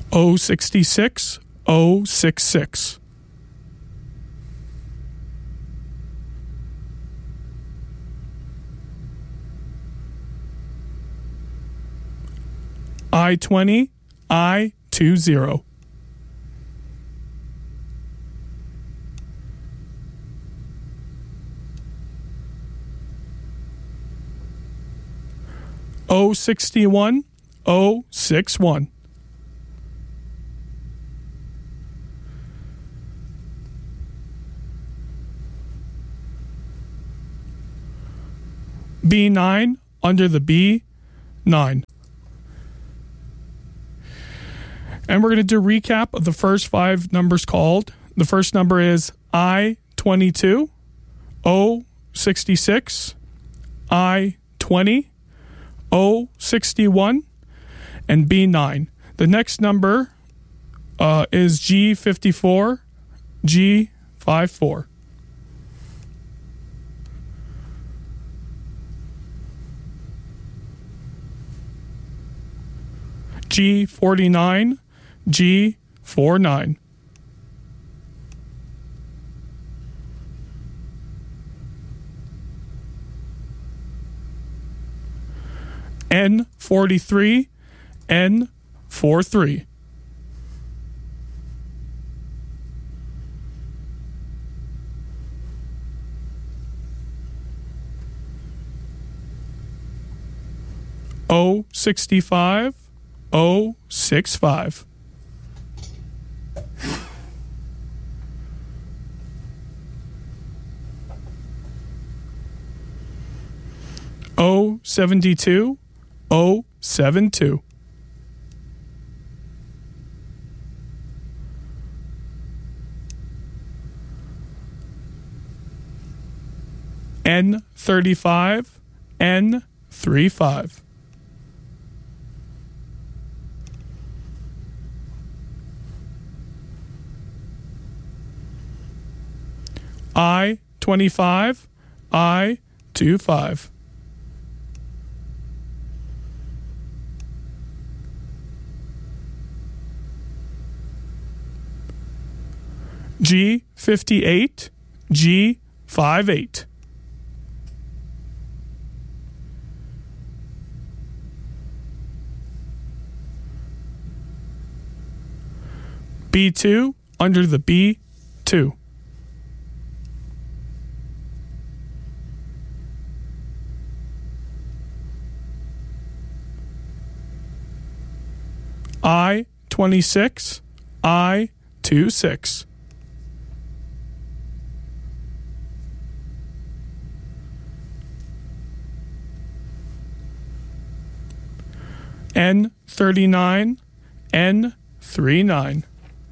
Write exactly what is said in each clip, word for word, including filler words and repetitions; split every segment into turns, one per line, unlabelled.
O sixty-six O sixty-six. I twenty I twenty. O sixty-one O sixty-one. B nine under the B nine. And we're going to do a recap of the first five numbers called. The first number is I twenty-two, O sixty-six, I twenty, O sixty-one, and B nine. The next number uh, is G fifty-four, G fifty-four. G forty-nine, G forty-nine. N forty-three, N forty-three. O sixty-five, O sixty-five. O seventy-two, O seventy-two. N thirty-five, N thirty-five. I twenty-five, I twenty-five. G fifty-eight, G fifty-eight. B two under the B two. I twenty-six, I twenty-six. N thirty-nine, N thirty-nine.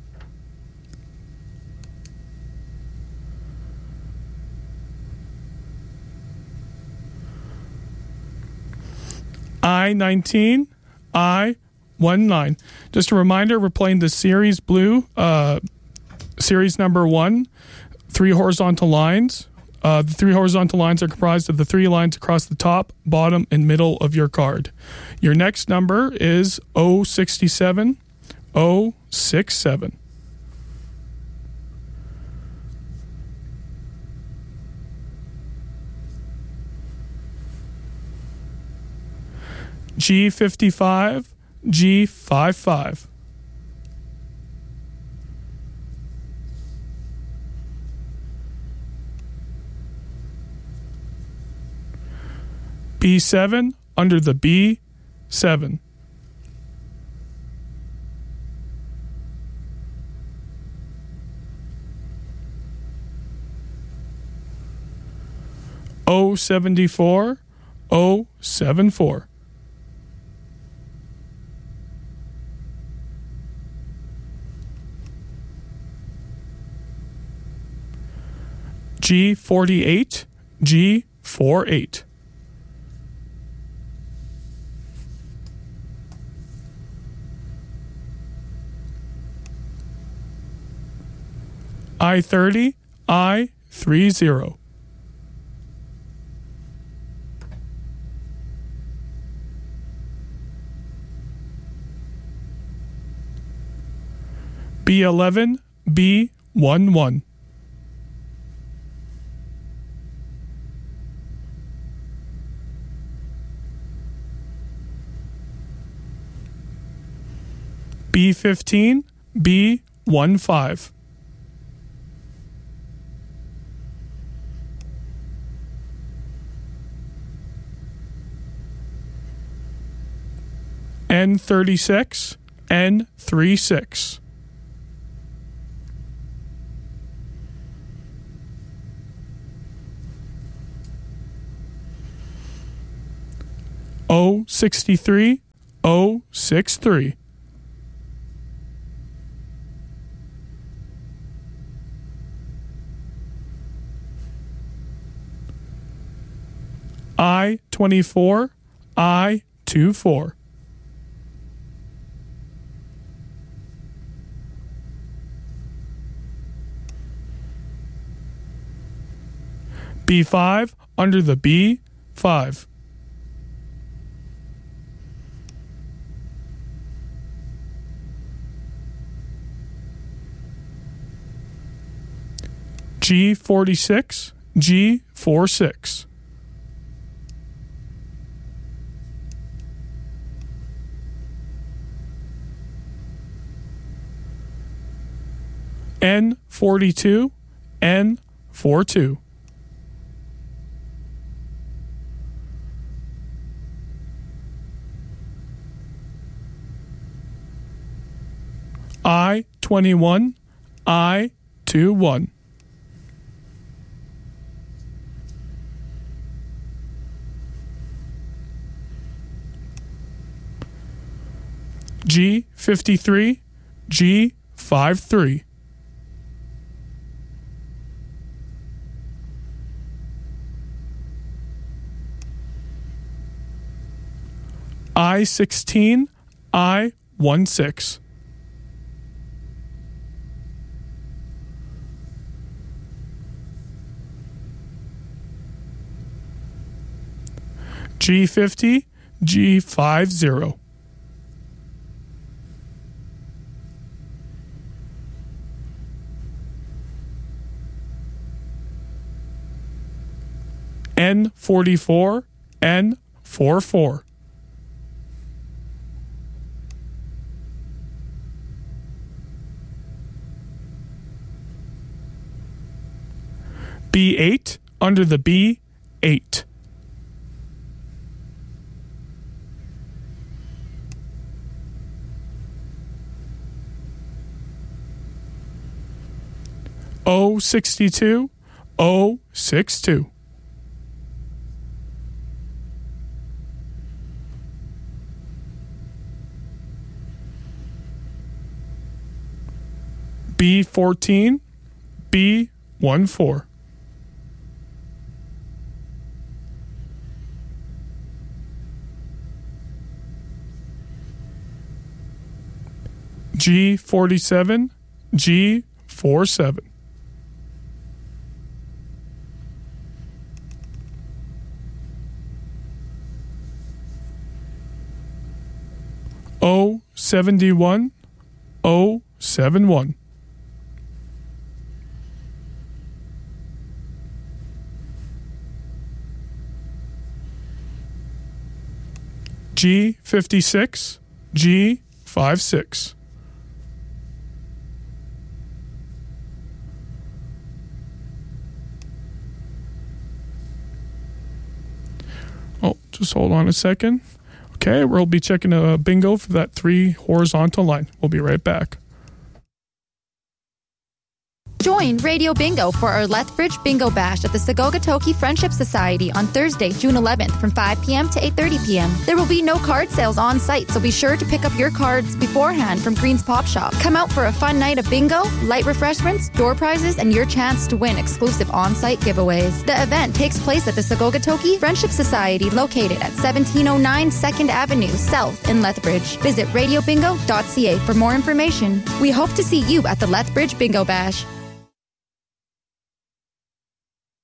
I nineteen, I nineteen. Just a reminder, we're playing the Series Blue, uh, series number one, three horizontal lines. Uh, the three horizontal lines are comprised of the three lines across the top, bottom, and middle of your card. Your next number is O sixty-seven, O sixty-seven. G fifty-five, G fifty-five. B seven under the B seven. O seventy-four, O seventy-four. G forty-eight, G forty-eight. I thirty, I thirty. B eleven B eleven. B fifteen B fifteen. N thirty-six N thirty-six. O sixty-three O sixty-three. I twenty-four I twenty-four. B five under the B five. G forty-six G forty-six. N forty-two N forty-two. I twenty-one I twenty-one. G fifty-three G fifty-three. I sixteen I sixteen. G fifty G fifty. N forty-four N forty-four. B eight under the B eight. O sixty-two O sixty-two. B fourteen B fourteen. G forty-seven G forty-seven. O seventy-one O seventy-one. G fifty-six G fifty-six. Oh, just hold on a second. Okay, we'll be checking a bingo for that three horizontal line. We'll be right back.
Join Radio Bingo for our Lethbridge Bingo Bash at the Sagogatoki Friendship Society on Thursday, June eleventh from five p.m. to eight thirty p.m. There will be no card sales on site, so be sure to pick up your cards beforehand from Green's Pop Shop. Come out for a fun night of bingo, light refreshments, door prizes, and your chance to win exclusive on-site giveaways. The event takes place at the Sagogatoki Friendship Society located at seventeen oh nine second Avenue South in Lethbridge. Visit radio bingo dot c a for more information. We hope to see you at the Lethbridge Bingo Bash.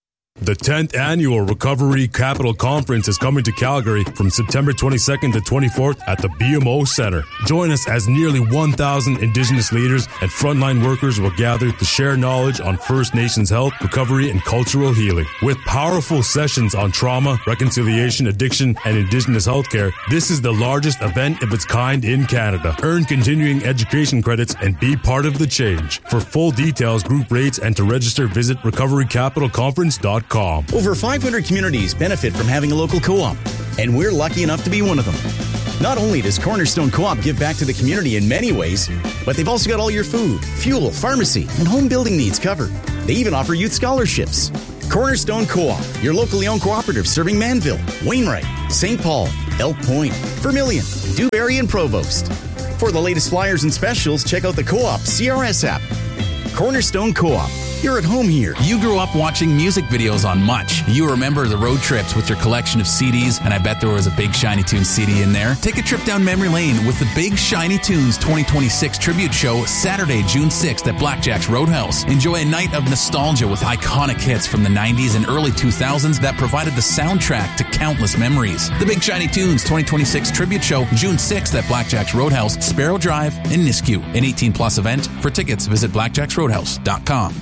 The tenth Annual Recovery Capital Conference is coming to Calgary from September twenty-second to twenty-fourth at the B M O Centre. Join us as nearly one thousand Indigenous leaders and frontline workers will gather to share knowledge on First Nations health, recovery, and cultural healing. With powerful sessions on trauma, reconciliation, addiction, and Indigenous healthcare, this is the largest event of its kind in Canada. Earn continuing education credits and be part of the change. For full details, group rates, and to register, visit recovery capital conference dot com.
Over five hundred communities benefit from having a local co-op, and we're lucky enough to be one of them. Not only does Cornerstone Co-op give back to the community in many ways, but they've also got all your food, fuel, pharmacy, and home building needs covered. They even offer youth scholarships. Cornerstone Co-op, your locally owned cooperative serving Manville, Wainwright, Saint Paul, Elk Point, Vermilion, Dewberry, and Provost. For the latest flyers and specials, check out the Co-op C R S app. Cornerstone Co-op. You're at home here.
You grew up watching music videos on Much. You remember the road trips with your collection of C Ds, and I bet there was a Big Shiny Tunes C D in there. Take a trip down memory lane with the Big Shiny Tunes twenty twenty-six Tribute Show Saturday, June sixth at Blackjack's Roadhouse. Enjoy a night of nostalgia with iconic hits from the nineties and early two thousands that provided the soundtrack to countless memories. The Big Shiny Tunes twenty twenty-six Tribute Show June sixth at Blackjack's Roadhouse, Sparrow Drive in Nisku. An eighteen plus event. For tickets, visit blackjacks roadhouse dot com.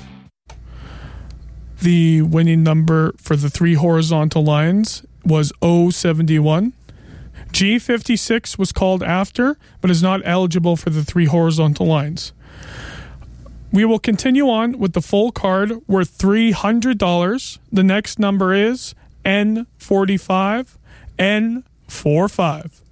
The winning number for the three horizontal lines was zero seventy-one. G fifty-six was called after, but is not eligible for the three horizontal lines. We will continue on with the full card worth three hundred dollars. The next number is N forty-five, N forty-five.